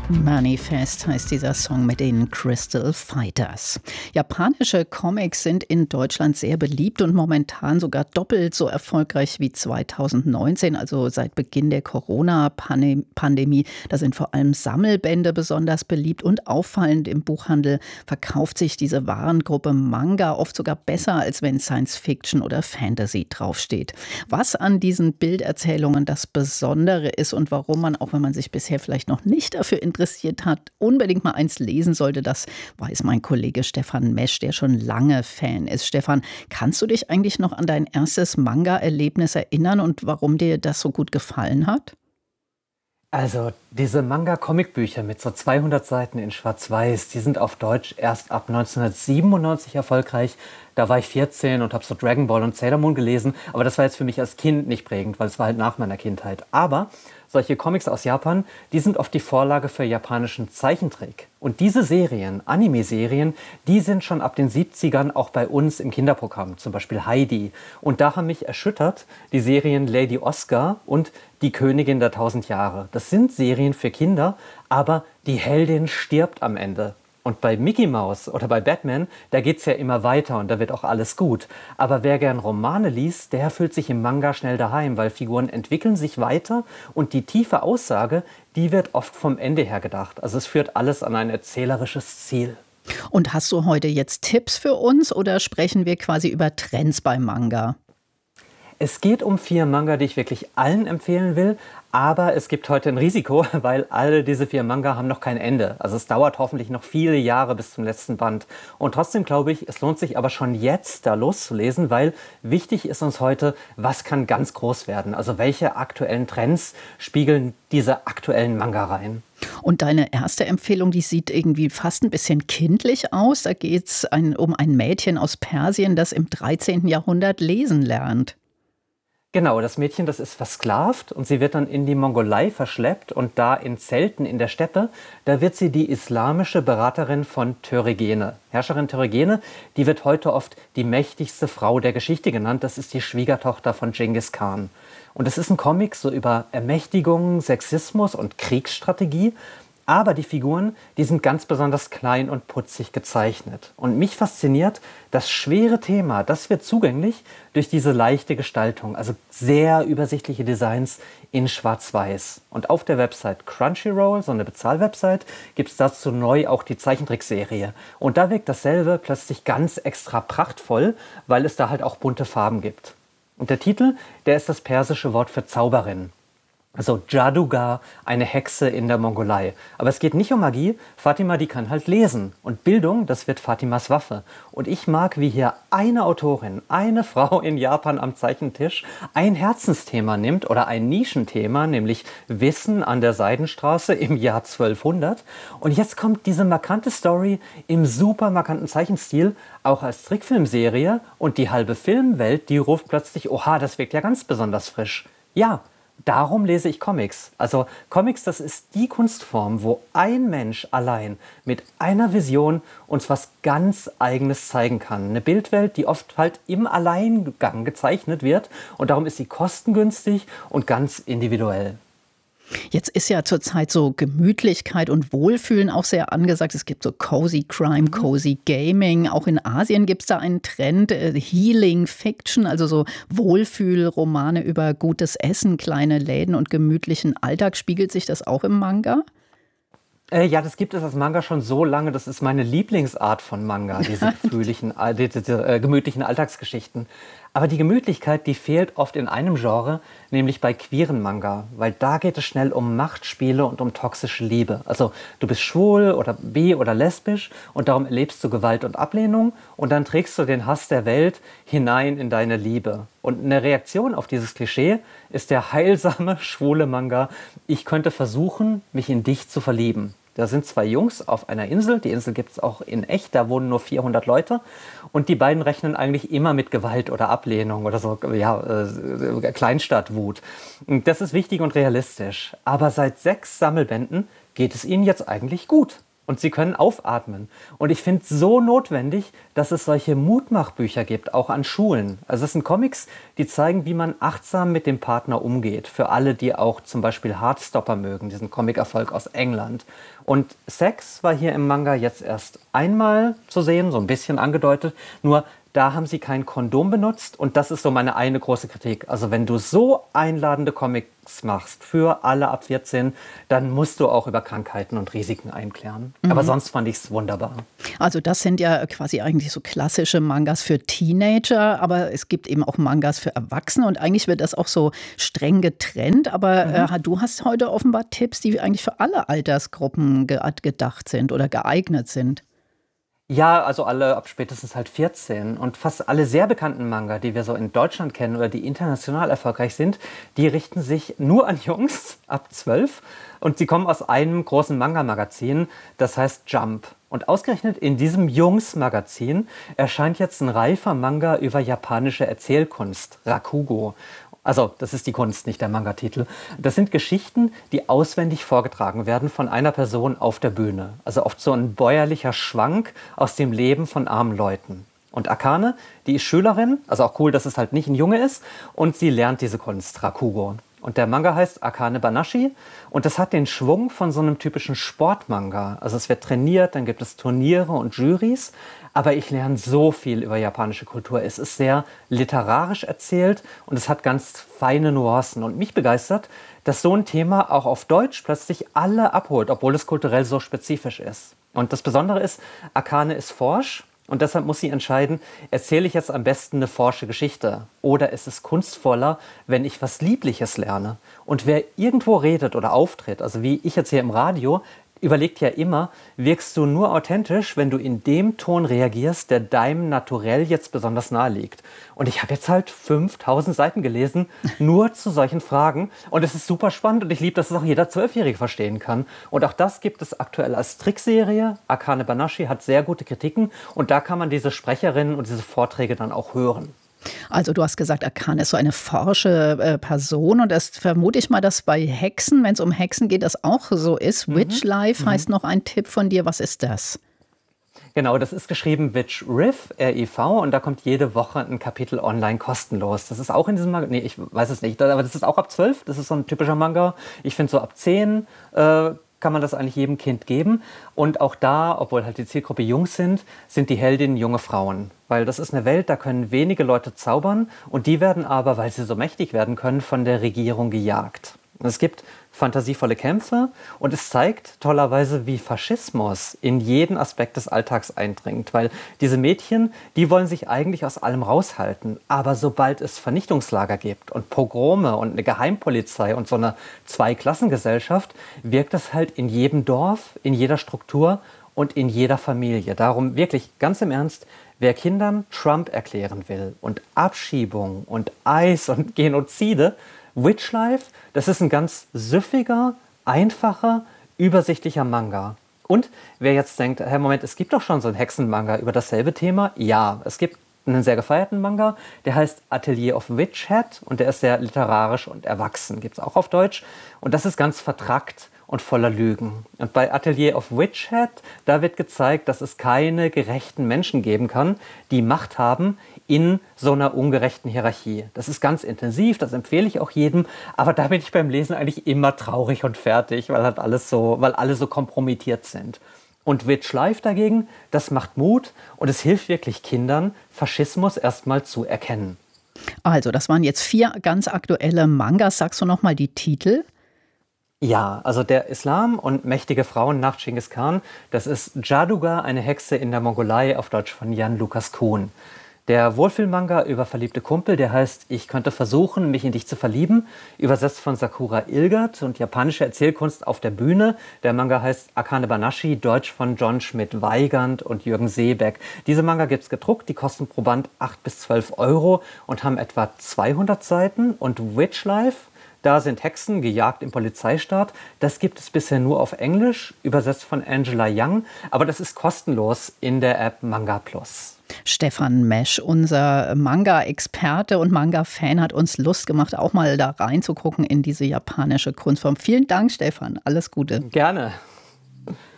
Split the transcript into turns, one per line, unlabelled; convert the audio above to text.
Manifest heißt dieser Song mit den Crystal Fighters. Japanische Comics sind in Deutschland sehr beliebt und momentan sogar doppelt so erfolgreich wie 2019, also seit Beginn der Corona-Pandemie. Da sind vor allem Sammelbände besonders beliebt und auffallend im Buchhandel verkauft sich diese Warengruppe Manga oft sogar besser, als wenn Science Fiction oder Fantasy draufsteht. Was an diesen Bilderzählungen das Besondere ist und warum man, auch wenn man sich bisher vielleicht noch nicht dafür interessiert hat, unbedingt mal eins lesen sollte, das weiß mein Kollege Stefan Mesch, der schon lange Fan ist. Stefan, kannst du dich eigentlich noch an dein erstes Manga-Erlebnis erinnern und warum dir das so gut gefallen hat?
Also diese Manga-Comic-Bücher mit so 200 Seiten in Schwarz-Weiß, die sind auf Deutsch erst ab 1997 erfolgreich. Da war ich 14 und habe so Dragon Ball und Sailor Moon gelesen. Aber das war jetzt für mich als Kind nicht prägend, weil es war halt nach meiner Kindheit. Aber solche Comics aus Japan, die sind oft die Vorlage für japanischen Zeichentrick. Und diese Serien, Anime-Serien, die sind schon ab den 70ern auch bei uns im Kinderprogramm, zum Beispiel Heidi. Und da haben mich erschüttert die Serien Lady Oscar und Die Königin der 1000 Jahre. Das sind Serien für Kinder, aber die Heldin stirbt am Ende. Und bei Mickey Mouse oder bei Batman, da geht's ja immer weiter und da wird auch alles gut. Aber wer gern Romane liest, der fühlt sich im Manga schnell daheim, weil Figuren entwickeln sich weiter und die tiefe Aussage, die wird oft vom Ende her gedacht. Also es führt alles an ein erzählerisches Ziel.
Und hast du heute jetzt Tipps für uns oder sprechen wir quasi über Trends beim Manga?
Es geht um 4 Manga, die ich wirklich allen empfehlen will, aber es gibt heute ein Risiko, weil alle diese 4 Manga haben noch kein Ende. Also es dauert hoffentlich noch viele Jahre bis zum letzten Band. Und trotzdem glaube ich, es lohnt sich aber schon jetzt da loszulesen, weil wichtig ist uns heute, was kann ganz groß werden? Also welche aktuellen Trends spiegeln diese aktuellen Manga rein?
Und deine erste Empfehlung, die sieht irgendwie fast ein bisschen kindlich aus. Da geht es um ein Mädchen aus Persien, das im 13. Jahrhundert lesen lernt.
Genau, das Mädchen, das ist versklavt und sie wird dann in die Mongolei verschleppt und da in Zelten in der Steppe, da wird sie die islamische Beraterin von Töregene. Herrscherin Töregene, die wird heute oft die mächtigste Frau der Geschichte genannt. Das ist die Schwiegertochter von Genghis Khan. Und es ist ein Comic so über Ermächtigung, Sexismus und Kriegsstrategie. Aber die Figuren, die sind ganz besonders klein und putzig gezeichnet. Und mich fasziniert, das schwere Thema, das wird zugänglich durch diese leichte Gestaltung. Also sehr übersichtliche Designs in Schwarz-Weiß. Und auf der Website Crunchyroll, so eine Bezahlwebsite, gibt es dazu neu auch die Zeichentrickserie. Und da wirkt dasselbe plötzlich ganz extra prachtvoll, weil es da halt auch bunte Farben gibt. Und der Titel, der ist das persische Wort für Zauberin. Also Jadugar, eine Hexe in der Mongolei. Aber es geht nicht um Magie. Fatima, die kann halt lesen. Und Bildung, das wird Fatimas Waffe. Und ich mag, wie hier eine Autorin, eine Frau in Japan am Zeichentisch ein Herzensthema nimmt oder ein Nischenthema, nämlich Wissen an der Seidenstraße im Jahr 1200. Und jetzt kommt diese markante Story im super markanten Zeichenstil, auch als Trickfilmserie. Und die halbe Filmwelt, die ruft plötzlich, oha, das wirkt ja ganz besonders frisch. Ja, darum lese ich Comics. Also Comics, das ist die Kunstform, wo ein Mensch allein mit einer Vision uns was ganz Eigenes zeigen kann. Eine Bildwelt, die oft halt im Alleingang gezeichnet wird und darum ist sie kostengünstig und ganz individuell.
Jetzt ist ja zurzeit so Gemütlichkeit und Wohlfühlen auch sehr angesagt. Es gibt so Cozy Crime, Cozy Gaming. Auch in Asien gibt es da einen Trend, Healing Fiction, also so Wohlfühlromane über gutes Essen, kleine Läden und gemütlichen Alltag. Spiegelt sich das auch im Manga?
Ja, das gibt es als Manga schon so lange. Das ist meine Lieblingsart von Manga, diese gemütlichen Alltagsgeschichten. Aber die Gemütlichkeit, die fehlt oft in einem Genre, nämlich bei queeren Manga. Weil da geht es schnell um Machtspiele und um toxische Liebe. Also du bist schwul oder bi oder lesbisch und darum erlebst du Gewalt und Ablehnung und dann trägst du den Hass der Welt hinein in deine Liebe. Und eine Reaktion auf dieses Klischee ist der heilsame, schwule Manga: Ich könnte versuchen, mich in dich zu verlieben. Da sind 2 Jungs auf einer Insel. Die Insel gibt es auch in echt, da wohnen nur 400 Leute. Und die beiden rechnen eigentlich immer mit Gewalt oder Ablehnung oder so, ja, Kleinstadtwut. Und das ist wichtig und realistisch. Aber seit 6 Sammelbänden geht es ihnen jetzt eigentlich gut. und sie können aufatmen. Und ich finde es so notwendig, dass es solche Mutmachbücher gibt, auch an Schulen. Also es sind Comics, die zeigen, wie man achtsam mit dem Partner umgeht. Für alle, die auch zum Beispiel Heartstopper mögen, diesen Comicerfolg aus England. Und Sex war hier im Manga jetzt erst einmal zu sehen, so ein bisschen angedeutet. Nur da haben sie kein Kondom benutzt und das ist so meine eine große Kritik. Also wenn du so einladende Comics machst für alle ab 14, dann musst du auch über Krankheiten und Risiken einklären. Aber sonst fand ich es wunderbar.
Also das sind ja quasi eigentlich so klassische Mangas für Teenager, aber es gibt eben auch Mangas für Erwachsene und eigentlich wird das auch so streng getrennt. Aber du hast heute offenbar Tipps, die eigentlich für alle Altersgruppen gedacht sind oder geeignet sind.
Ja, also alle ab spätestens halt 14. Und fast alle sehr bekannten Manga, die wir so in Deutschland kennen oder die international erfolgreich sind, die richten sich nur an Jungs ab 12. Und sie kommen aus einem großen Manga-Magazin, das heißt Jump. Und ausgerechnet in diesem Jungs-Magazin erscheint jetzt ein reifer Manga über japanische Erzählkunst, Rakugo. Also, das ist die Kunst, nicht der Manga-Titel. Das sind Geschichten, die auswendig vorgetragen werden von einer Person auf der Bühne. Also oft so ein bäuerlicher Schwank aus dem Leben von armen Leuten. Und Akane, die ist Schülerin, also auch cool, dass es halt nicht ein Junge ist, und sie lernt diese Kunst, Rakugo. Und der Manga heißt Akane Banashi und das hat den Schwung von so einem typischen Sportmanga. Also es wird trainiert, dann gibt es Turniere und Jurys. Aber ich lerne so viel über japanische Kultur. Es ist sehr literarisch erzählt und es hat ganz feine Nuancen. Und mich begeistert, dass so ein Thema auch auf Deutsch plötzlich alle abholt, obwohl es kulturell so spezifisch ist. Und das Besondere ist, Akane ist forsch. Und deshalb muss sie entscheiden, erzähle ich jetzt am besten eine forsche Geschichte oder ist es kunstvoller, wenn ich was Liebliches lerne? Und wer irgendwo redet oder auftritt, also wie ich jetzt hier im Radio, überlegt ja immer, wirkst du nur authentisch, wenn du in dem Ton reagierst, der deinem Naturell jetzt besonders nahe liegt. Und ich habe jetzt halt 5000 Seiten gelesen, nur zu solchen Fragen. Und es ist super spannend und ich liebe, dass es auch jeder Zwölfjährige verstehen kann. Und auch das gibt es aktuell als Trickserie. Akane Banashi hat sehr gute Kritiken und da kann man diese Sprecherinnen und diese Vorträge dann auch hören.
Also du hast gesagt, Akane ist so eine forsche Person und das vermute ich mal, dass bei Hexen, wenn es um Hexen geht, das auch so ist. Witch Life heißt noch ein Tipp von dir. Was ist das?
Genau, das ist geschrieben Witch Riff, R-I-V, und da kommt jede Woche ein Kapitel online kostenlos. Das ist auch in diesem Manga, nee, ich weiß es nicht, aber das ist auch ab 12, das ist so ein typischer Manga. Ich finde so ab 10 kann man das eigentlich jedem Kind geben. Und auch da, obwohl halt die Zielgruppe Jungs sind die Heldinnen junge Frauen. Weil das ist eine Welt, da können wenige Leute zaubern und die werden aber, weil sie so mächtig werden können, von der Regierung gejagt. Und es gibt fantasievolle Kämpfe und es zeigt tollerweise, wie Faschismus in jeden Aspekt des Alltags eindringt. Weil diese Mädchen, die wollen sich eigentlich aus allem raushalten. Aber sobald es Vernichtungslager gibt und Pogrome und eine Geheimpolizei und so eine Zweiklassengesellschaft, wirkt das halt in jedem Dorf, in jeder Struktur und in jeder Familie. Darum wirklich ganz im Ernst, wer Kindern Trump erklären will und Abschiebung und Eis und Genozide, Witchlife, das ist ein ganz süffiger, einfacher, übersichtlicher Manga. Und wer jetzt denkt, hey Moment, es gibt doch schon so einen Hexenmanga über dasselbe Thema. Ja, es gibt einen sehr gefeierten Manga, der heißt Atelier of Witch Hat und der ist sehr literarisch und erwachsen, gibt es auch auf Deutsch. Und das ist ganz vertrackt und voller Lügen. Und bei Atelier of Witch Hat, da wird gezeigt, dass es keine gerechten Menschen geben kann, die Macht haben in so einer ungerechten Hierarchie. Das ist ganz intensiv, das empfehle ich auch jedem, aber da bin ich beim Lesen eigentlich immer traurig und fertig, weil alle so kompromittiert sind. Und Witch Life dagegen, das macht Mut und es hilft wirklich Kindern, Faschismus erstmal zu erkennen.
Also, das waren jetzt 4 ganz aktuelle Mangas. Sagst du noch mal die Titel?
Ja, also der Islam und mächtige Frauen nach Genghis Khan, das ist Jaduga, eine Hexe in der Mongolei, auf Deutsch von Jan Lukas Kuhn. Der Wohlfühlmanga über verliebte Kumpel, der heißt Ich könnte versuchen, mich in dich zu verlieben, übersetzt von Sakura Ilgert und japanische Erzählkunst auf der Bühne. Der Manga heißt Akane Banashi, deutsch von John Schmidt-Weigand und Jürgen Seebeck. Diese Manga gibt es gedruckt, die kosten pro Band 8 bis 12 Euro und haben etwa 200 Seiten. Und Witch Life, da sind Hexen, gejagt im Polizeistaat. Das gibt es bisher nur auf Englisch, übersetzt von Angela Young. Aber das ist kostenlos in der App Manga Plus.
Stefan Mesch, unser Manga-Experte und Manga-Fan, hat uns Lust gemacht, auch mal da reinzugucken in diese japanische Kunstform. Vielen Dank, Stefan. Alles Gute.
Gerne.